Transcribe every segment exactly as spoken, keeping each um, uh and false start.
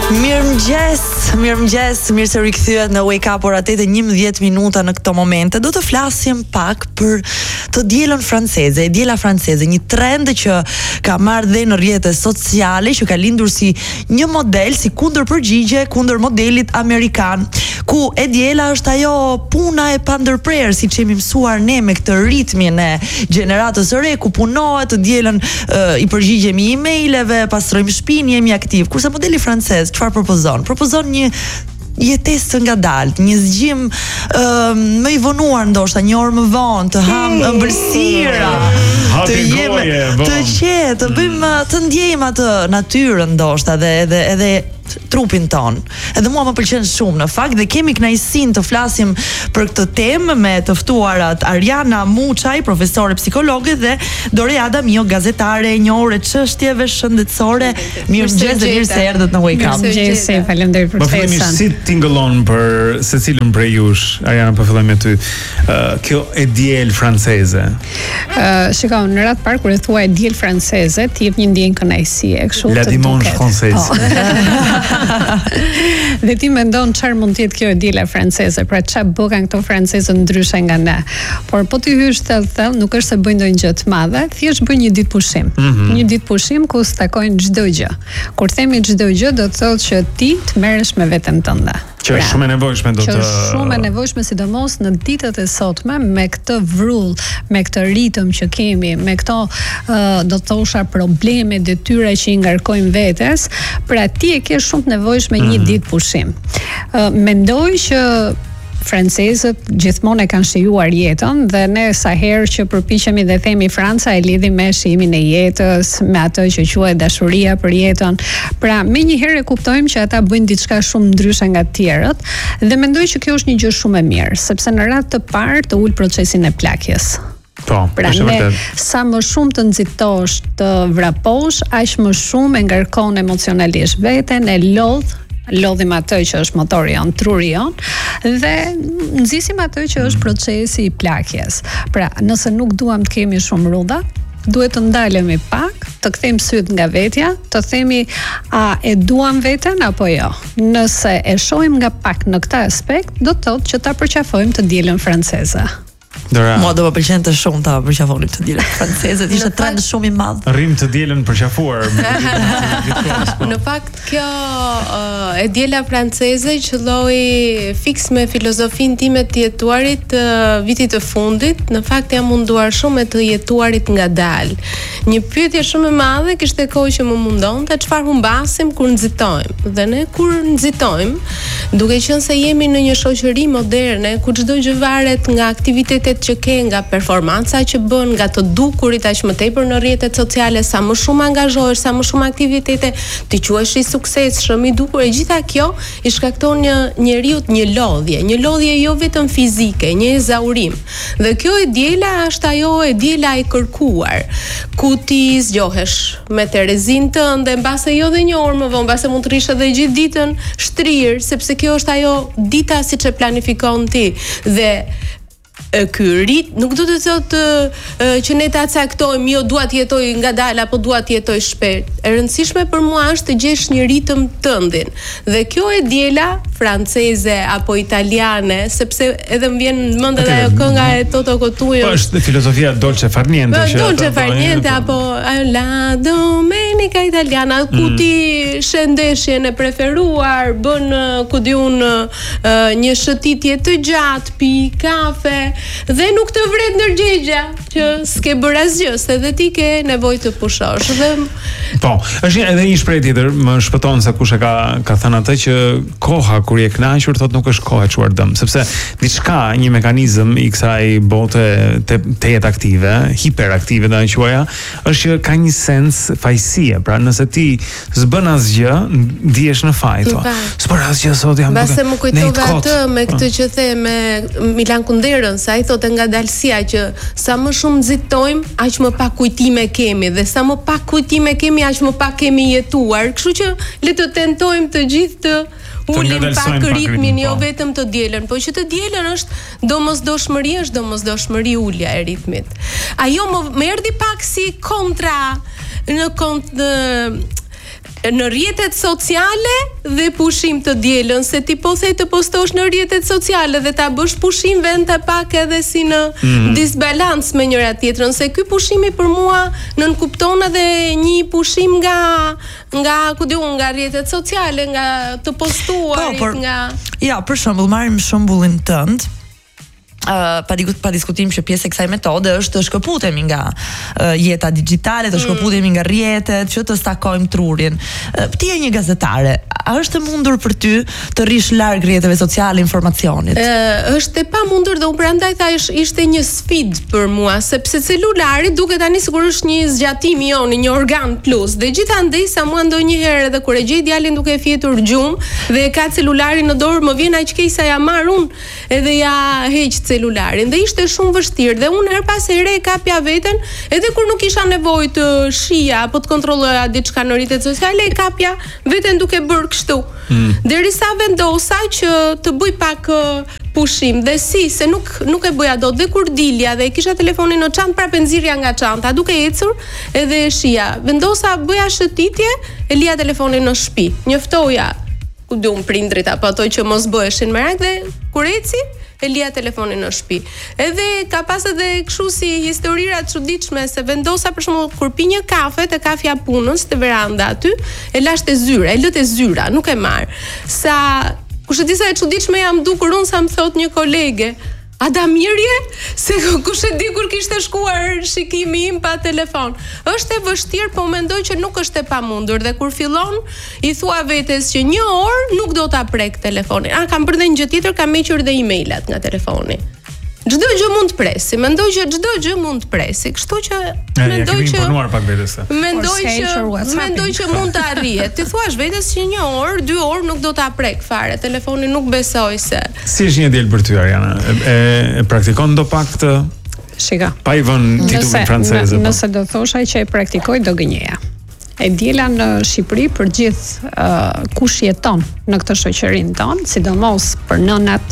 Mirëmëngjes, mirëmëngjes, mirë se rikthyet në Wake Up ora tetë e njëmbëdhjetë minuta në këto momente. Do të flasim pak për të dielën franceze, e diela franceze, një trend që ka marrë dhe në rrjetet sociale, që ka lindur si një model, si kundërpërgjigje kundër modelit amerikan, ku e diela është ajo puna e pandërprer, siç jemi mësuar ne me këtë ritmin e gjeneratës së re, ku punohet, të dielën uh, i përgjigjemi emaileve, pastrojmë shtëpinë, jemi aktiv. Kurse modeli francez çfarë propozon? Propozon një jetesë të ngadalt, një zgjim uh, më i vonuar ndoshta, një orë më vonë, të ham ëmbëlsira, të jemi të qetë, të bëjmë të ndjejmë atë natyrën ndoshta dhe edhe edhe trupin ton. Edhe mua më pëlqen shumë në fakt dhe kemi kënaqësinë të flasim për këtë temë me të ftuarat Ariana Muçaj, profesore psikologe, dhe Dorea Damio, gazetare e njohur e çështjeve shëndetësore. Mirëmëngjes dhe mirë se erdhët në Wake Up. Mirëmëngjes, faleminderit për ftesën. Si tingëllon për secilën prej jush, Ariana, po filloj me ty. Uh, kjo e diel franceze. Uh, shikoj, në radh parë kur e thua e diel franceze, ti jep një ndjenjë kënaqësie, kështu të duket. La dimanche française. Dhe ti mendon çfarë mund të jetë kjo e diela franceze, pra çfarë bëkan këto francezë ndryshe nga ne. Por po ti hysh thellë thellë, nuk është se bëjnë ndonjë gjë të madhe, thjesht bëjnë një ditë pushim. Mm -hmm. Një ditë pushim ku stakojnë çdo gjë. Kur themi çdo gjë, do të thotë që ti të merresh me veten tënde. Që është shumë e nevojshme do të Që është shumë e nevojshme sidomos në ditët e sotme me këtë vrull, me këtë ritëm që kemi, me këto uh, do të thosha probleme, detyra që i ngarkojmë vetes, pra ti e ke shumë të nevojshme një mm. ditë pushim. Uh, mendoj që francezët gjithmonë e kanë shijuar jetën dhe ne sa herë që përpiqemi dhe themi Franca e lidhim me shijimin e jetës, me atë që quhet dashuria për jetën. Pra, menjëherë e kuptojmë që ata bëjnë diçka shumë ndryshe nga të tjerët dhe mendoj që kjo është një gjë shumë e mirë, sepse në radhë të parë të ul procesin e plakjes. Po, pra ne sa më shumë të nxitosh, të vraposh, aq më shumë e ngarkon emocionalisht veten, e lodh lodhim atë që është motori jon, truri jon, dhe nxisim atë që është procesi i plakjes. Pra, nëse nuk duam të kemi shumë rrudha, duhet të ndalemi pak, të kthejmë syt nga vetja, të themi a e duam veten apo jo. Nëse e shohim nga pak në këtë aspekt, do të thotë që ta përqafojmë të dielën franceze. Dora. Mua do më pëlqente shumë ta përqafonim të dielën franceze, ishte trend shumë i madh. Rrim të dielën përqafuar. Në fakt kjo uh, e diela franceze qëlloi fiks me filozofinë time të jetuarit uh, vitit të fundit. Në fakt jam munduar shumë me të jetuarit ngadalë. Një pyetje shumë e madhe kishte kohë që më mundonte çfarë humbasim kur nxitojmë. Dhe ne kur nxitojmë, duke qenë se jemi në një shoqëri moderne ku çdo gjë varet nga aktivitetet që ke, nga performanca që bën, nga të dukurit aq më tepër në rrjetet sociale, sa më shumë angazhohesh, sa më shumë aktivitete, ti quhesh i suksesshëm, i dukur, e gjitha kjo i shkakton një njeriu një lodhje, një lodhje jo vetëm fizike, një ezaurim. Dhe kjo e diela është ajo e diela e kërkuar, ku ti zgjohesh me Terezin tënde, mbase jo dhe një orë më vonë, mbase mund të rish edhe gjithë ditën shtrirë, sepse kjo është ajo dita siç e planifikon ti. Dhe ky rit nuk do të thotë që ne ta caktojmë, jo dua të jetoj ngadalë apo dua të jetoj shpejt. E rëndësishme për mua është të gjesh një ritëm tëndin. Dhe kjo e diela franceze apo italiane, sepse edhe më vjen në mend edhe ajo kënga e Toto Cutugno. Po është filozofia dolce far niente, që dolce far niente apo la domenica italiana, ku ti shëndeshjen e preferuar, bën ku diun një shëtitje të gjatë, pi kafe dhe nuk të vret ndërgjegja që s'ke bërë asgjë, se edhe ti ke nevojë të pushosh. Dhe po, është edhe një shprehje tjetër, më shpëton se kush e ka ka thënë atë, që koha kur je kënaqur thotë nuk është kohë e çuar dëm, sepse diçka, një mekanizëm i kësaj bote të, të jetë aktive, hiperaktive do të quaja, është që ka një sens fajësie. Pra nëse ti s'bën asgjë, ndihesh në faj. S'bën asgjë sot jam. Mbase më kujtova atë me këtë që the me Milan Kunderën, sa i thotë nga dalësia që sa më shumë nxitojmë, aq më pak kujtime kemi, dhe sa më pak kujtime kemi, aq më pak kemi jetuar. Kështu që le të tentojmë të gjithë të ulim pak ritmin, jo vetëm të dielën, po që të dielën është domosdoshmëri, është domosdoshmëri ulja e ritmit. Ajo më, më erdhi pak si kontra në kont në në rrjetet sociale dhe pushim të dielën, se ti po thej të postosh në rrjetet sociale dhe ta bësh pushim vend të pak edhe si në mm. disbalans me njëra tjetrën, se ky pushimi për mua nën kupton edhe një pushim nga nga ku diu nga rrjetet sociale, nga të postuarit, po, nga ja, për shembull, marrim shembullin tënd. Uh, pa, pa diskutim që pjesë e kësaj metode është të shkëputemi nga uh, jeta digjitale, të shkëputemi nga rrjetet, që të stakojmë trurin. Uh, ti je një gazetare, a është e mundur për ty të rrish larg rrjeteve sociale, informacionit? Uh, është e pa mundur dhe unë prandaj thash ishte një sfidë për mua, sepse celulari duket tani sikur është një zgjatim i joni, një organ plus. Dhe gjithandej sa mua ndonjëherë edhe kur e gjej djalin duke fjetur gjumë dhe e ka celularin në dorë, më vjen aq keq sa ja marr unë edhe ja heq celularin dhe ishte shumë vështirë dhe unë her pas here e kapja veten edhe kur nuk isha nevojë të shija apo të kontrolloja diçka në rrjetet sociale, e kapja veten duke bërë kështu. Mm. Derisa vendosa që të bëj pak uh, pushim dhe si se nuk nuk e bëja dot dhe kur dilja dhe kisha telefonin në çantë prapë nxirrja nga çanta duke ecur edhe e shija. Vendosa bëja shëtitje, e lija telefonin në shtëpi. Njoftoja ku duam prindrit apo ato që mos bëheshin merak dhe kur eci e lija telefonin në shtëpi. Edhe ka pas edhe kështu si historira të çuditshme se vendosa për shembull kur pi një kafe te kafja punës te veranda aty, e lash te zyra, e lë te zyra, nuk e marr. Sa kush e di sa e çuditshme jam dukur unë sa më thot një kolege, a da mirje? Se kush e di kur kishte shkuar shikimi im pa telefon. Është e vështirë, po mendoj që nuk është e pamundur dhe kur fillon i thua vetes që një orë nuk do ta prek telefonin. Ah, kam bërë dhe një gjë tjetër, kam hequr dhe emailat nga telefoni. Çdo gjë mund të presi. Mendoj që çdo gjë mund të presi. Kështu që mendoj ja, që punuar pak vetes. Mendoj që mendoj që mund të arrihet. Ti thua vetes që një orë, dy orë nuk do ta prek fare. Telefoni nuk besoj se. Si është një diel për ty, Ariana? E, e praktikon do pak të Shika. Pa i vënë titullin francez. Nëse, nëse do thosha që e praktikoj do gënjeja. E diela në Shqipëri për gjithë uh, kush jeton në këtë shoqërinë tonë, sidomos për nënat,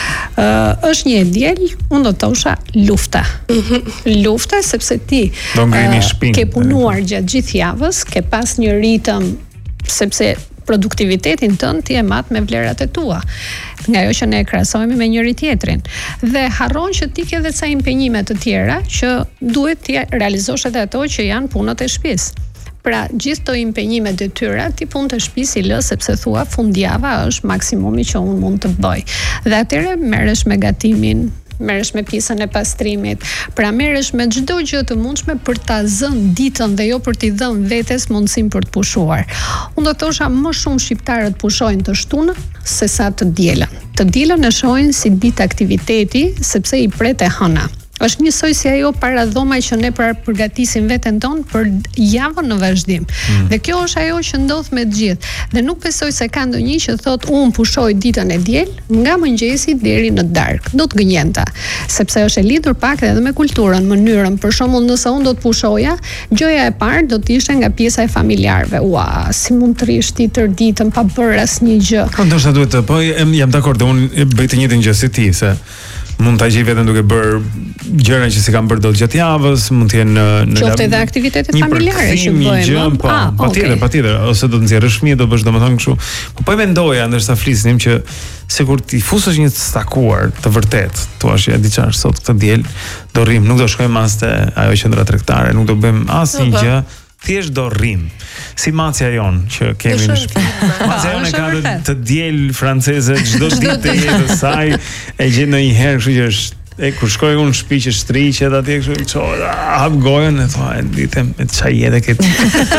uh, është një e diel, unë do thosha lufta. Lufta sepse ti uh, ke punuar gjatë gjithë javës, ke pas një ritëm sepse produktivitetin tënd ti e mat me vlerat e tua. Nga ajo që ne krahasojmë me njëri tjetrin. Dhe harron që ti ke edhe ca impenjime të tjera që duhet ti realizosh edhe ato që janë punët e shtëpisë. Pra, gjithë të impenjime detyra, ti punë të shtëpisë i lë sepse thua fundjava është maksimumi që unë mund të bëj. Dhe atëherë merresh me gatimin, merresh me pjesën e pastrimit, pra merresh me çdo gjë të mundshme për ta zënë ditën dhe jo për t'i dhënë vetes mundësinë për të pushuar. Unë do thosha më shumë shqiptarët pushojnë të shtunën se sa të dielën. Të dielën e shohin si ditë aktiviteti sepse i pret e hëna. Është njësoj si ajo paradhoma që ne pra përgatisim veten tonë për javën në vazhdim. Mm. Dhe kjo është ajo që ndodh me të gjithë. Dhe nuk besoj se ka ndonjë që thot unë pushoj ditën e diel nga mëngjesi deri në darkë. Do të gënjenta, sepse është e lidhur pak edhe me kulturën, mënyrën. Për shembull, nëse unë do të pushoja, gjëja e parë do të ishte nga pjesa e familjarëve. Ua, si mund të rish ti tër ditën pa bërë asnjë gjë. Po ndoshta duhet të, po jam dakord, unë bëj të njëjtën gjë si ti, se mund ta gjej veten duke bërë gjëra që si kam bërë dot gjatë javës, mund të jenë në qoftë edhe aktivitete familjare që bëjmë. Po, ah, patjetër, okay. patjetër, ose do të nxjerrësh fëmijë, do bësh domethënë kështu. Po po mendoja ndërsa flisnim që sikur ti fusesh një të stakuar të vërtet, thua që di çfarë sot këtë diel do rrim, nuk do shkojmë as te ajo qendra tregtare, nuk do bëjmë asnjë gjë. Thjesht do rrim. Si macja jon që kemi në shtëpi. Macja jon e ka të, të diel franceze çdo ditë të jetës saj, e gjen ndonjëherë, kështu që është e kur shkoj unë në shtëpi që shtriqet atje kështu ço hap gojën e thua e ditem me çaj jetë këtë.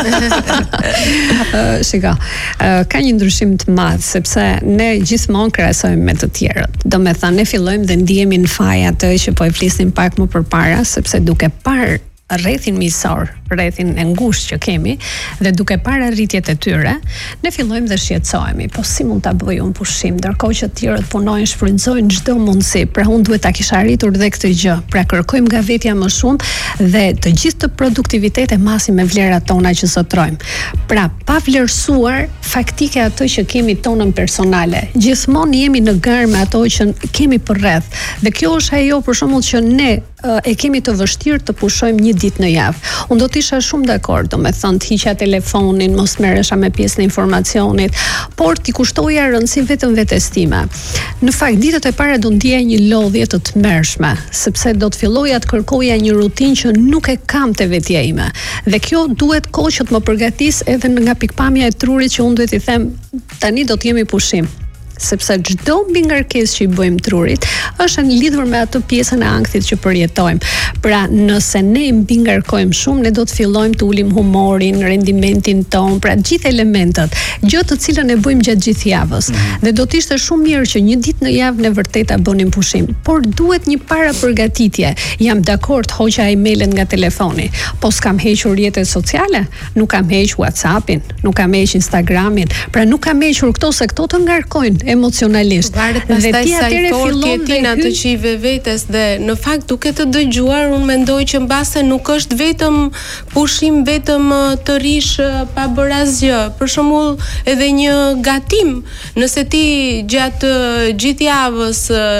Shika, ka një ndryshim të madh sepse ne gjithmonë krahasojmë me të tjerët. Domethënë ne fillojmë dhe ndihemi në faj atë që po e flisnim pak më përpara sepse duke parë rrethin miqësor, rrethin e ngushtë që kemi dhe duke parë arritjet e tyre, ne fillojmë dhe shqetësohemi. Po si mund ta bëj unë pushim, ndërkohë që të tjerët punojnë, shfrytëzojnë çdo mundësi. Pra unë duhet ta kisha arritur dhe këtë gjë. Pra kërkojmë nga vetja më shumë dhe të gjithë të produktivitet e masim me vlerat tona që zotrojmë. Pra pa vlerësuar faktike ato që kemi tonën personale. Gjithmonë jemi në garë me ato që kemi përreth. Dhe kjo është ajo për shembull që ne e kemi të vështirë të pushojmë një ditë në javë. Unë do të isha shumë dakord, do me thënë të hiqja telefonin, mos merresha me pjesën e informacionit, por t'i kushtoja rëndësi vetëm vetes time. Në fakt, ditët e para do ndjeja një lodhje të tmerrshme, sepse do të filloja të kërkoja një rutinë që nuk e kam te vetja ime. Dhe kjo duhet kohë që të më përgatis edhe nga pikpamja e trurit që unë duhet i them tani do të jemi pushim. Sepse çdo mbingarkesë që i bëjmë trurit është në lidhur me atë pjesën e ankthit që përjetojmë. Pra, nëse ne mbingarkojmë shumë, ne do të fillojmë të ulim humorin, rendimentin ton, pra gjithë elementet, gjë të cilën e bëjmë gjatë gjithë javës. Mm. Dhe do të ishte shumë mirë që një ditë në javë ne vërtet ta bënim pushim, por duhet një para përgatitje. Jam dakord, hoqja emailën nga telefoni, po s'kam hequr rrjetet sociale, nuk kam hequr WhatsAppin, nuk kam hequr Instagramin, pra nuk kam hequr këto se këto të ngarkojnë emocionalisht. Varet pastaj sa i fortë jetin atë që i ve vetes dhe në fakt duke të dëgjuar unë mendoj që mbase nuk është vetëm pushim vetëm të rish pa bërë asgjë. Për shembull edhe një gatim, nëse ti gjatë gjithë javës